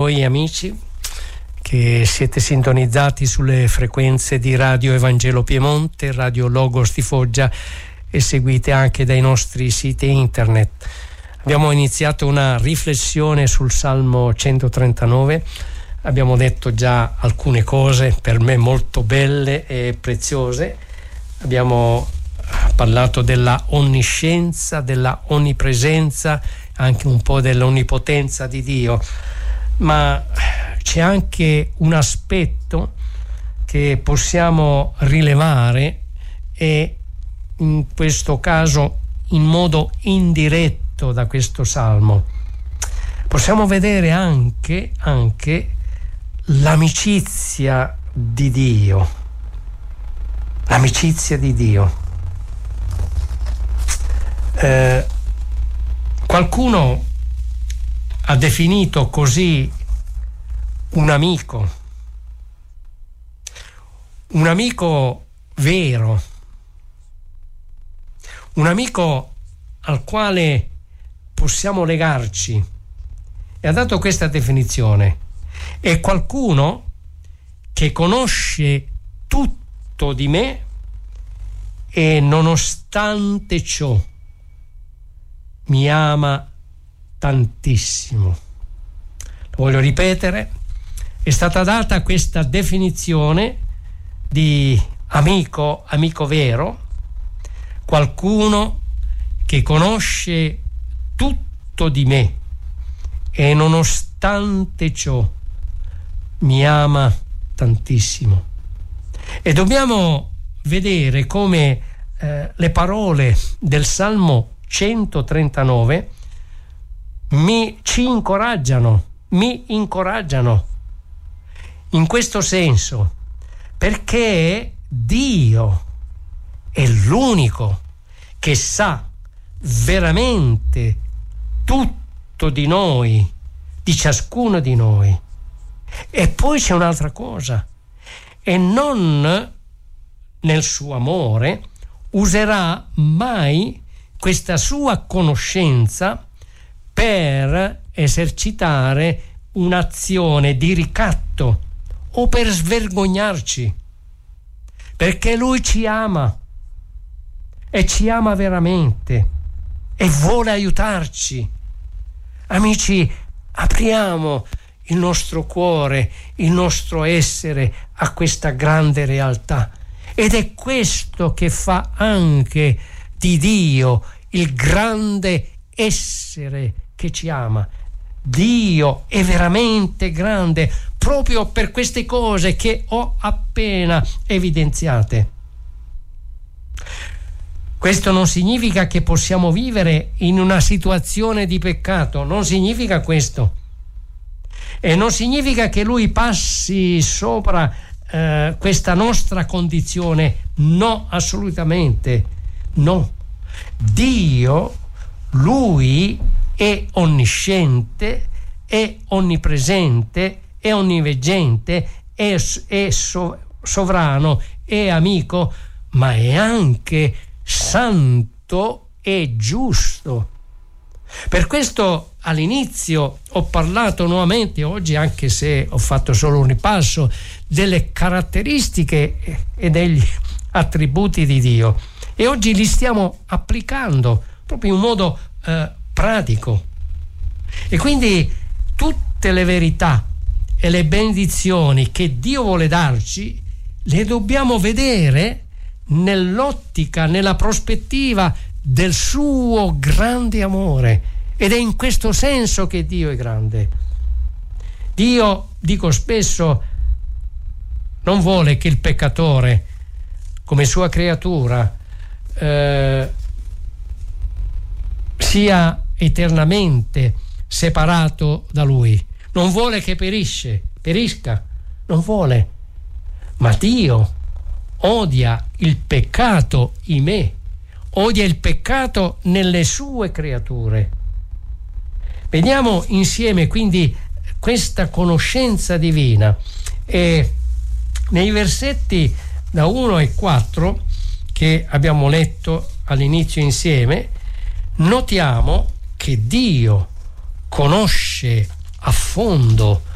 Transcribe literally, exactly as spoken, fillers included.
voi amici che siete sintonizzati sulle frequenze di Radio Evangelo Piemonte, Radio Logos di Foggia e seguite anche dai nostri siti internet. Abbiamo iniziato una riflessione sul Salmo centotrentanove, abbiamo detto già alcune cose per me molto belle e preziose, abbiamo parlato della onniscienza, della onnipresenza, anche un po' dell'onnipotenza di Dio, ma c'è anche un aspetto che possiamo rilevare e in questo caso in modo indiretto da questo salmo. Possiamo vedere anche, anche l'amicizia di Dio, l'amicizia di Dio. Eh, qualcuno ha definito così un amico, un amico vero, un amico al quale possiamo legarci, e ha dato questa definizione: è qualcuno che conosce tutto di me e nonostante ciò mi ama tantissimo. Lo voglio ripetere, è stata data questa definizione di amico, amico vero, qualcuno che conosce tutto di me e nonostante ciò mi ama tantissimo. E dobbiamo vedere come eh, le parole del Salmo centotrentanove mi ci incoraggiano, mi incoraggiano in questo senso, perché Dio è l'unico che sa veramente tutto di noi, di ciascuno di noi. E poi c'è un'altra cosa: e non nel suo amore userà mai questa sua conoscenza per esercitare un'azione di ricatto o per svergognarci, perché Lui ci ama e ci ama veramente e vuole aiutarci. Amici, apriamo il nostro cuore, il nostro essere a questa grande realtà, ed è questo che fa anche di Dio il grande essere che ci ama. Dio è veramente grande proprio per queste cose che ho appena evidenziate. Questo non significa che possiamo vivere in una situazione di peccato, non significa questo. E non significa che Lui passi sopra eh, questa nostra condizione, no, assolutamente no. Dio, Lui è onnisciente, è onnipresente, è onniveggente, è, è so, sovrano, è amico, ma è anche santo e giusto. Per questo all'inizio ho parlato nuovamente oggi, anche se ho fatto solo un ripasso, delle caratteristiche e degli attributi di Dio, e oggi li stiamo applicando proprio in modo eh, pratico. E quindi tutte le verità e le benedizioni che Dio vuole darci le dobbiamo vedere nell'ottica, nella prospettiva del suo grande amore, ed è in questo senso che Dio è grande. Dio, dico spesso, non vuole che il peccatore, come sua creatura, eh, sia eternamente separato da Lui. Non vuole che perisce, perisca, non vuole. Ma Dio odia il peccato in me, odia il peccato nelle sue creature. Vediamo insieme quindi questa conoscenza divina, e nei versetti da uno ai quattro che abbiamo letto all'inizio insieme notiamo che Dio conosce a fondo